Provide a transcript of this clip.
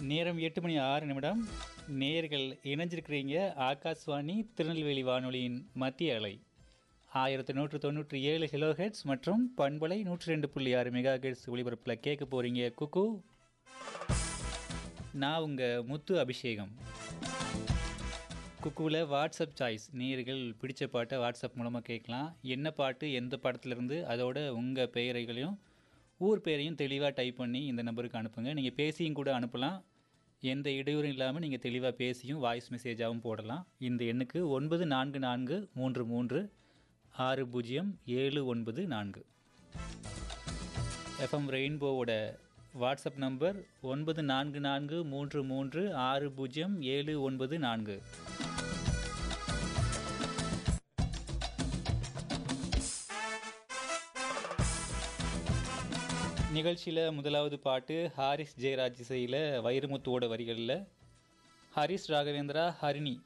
நேரம் 8:06. நேயர்கள் இணைஞ்சிருக்கிறீங்க ஆகாஷ்வாணி திருநெல்வேலி வானொலியின் மத்திய அலை 1197 கிலோஹெட்ஸ் மற்றும் பண்பலை 102.6 மெகாஹெட்ஸ் ஒளிபரப்பில் கேட்க போகிறீங்க. குக்கு, நான் உங்கள் முத்து அபிஷேகம். குக்குவில் வாட்ஸ்அப் சாய்ஸ், நேயர்கள் பிடிச்ச பாட்டை வாட்ஸ்அப் மூலமாக கேட்கலாம். என்ன பாட்டு, எந்த படத்துலேருந்து, அதோட உங்கள் பெயரைகளையும் ஊர் பேரையும் தெளிவாக டைப் பண்ணி இந்த நம்பருக்கு அனுப்புங்க. நீங்கள் பேசியும் கூட அனுப்பலாம். எந்த இடையூறும் இல்லாமல் நீங்கள் தெளிவாக பேசியும் வாய்ஸ் மெசேஜாகவும் போடலாம். இந்த எண்ணுக்கு 9443360794. FM ரெயின்போவோட WhatsApp number 9443360794. நிகழ்ச்சியில் முதலாவது பாட்டு ஹாரிஸ் ஜெயராஜ் இசையில் வைரமுத்துவோட வரிகளில் ஹரிஸ் ராகவேந்திரா, ஹரிணி